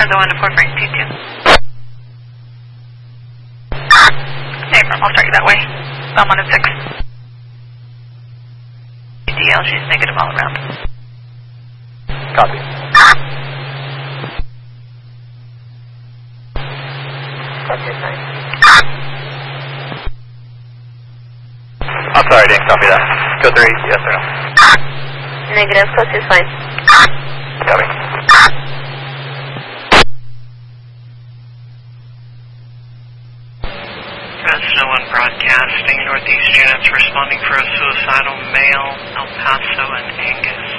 1 to 442. Hey, I'll start you that way. Belmont at 6. DL, she's negative all around. Copy. I'm sorry, I didn't copy that. Go 3, yes or no? Negative, close is fine. Copy. Fresno 1 broadcasting, Northeast units responding for a suicidal male, El Paso and Angus.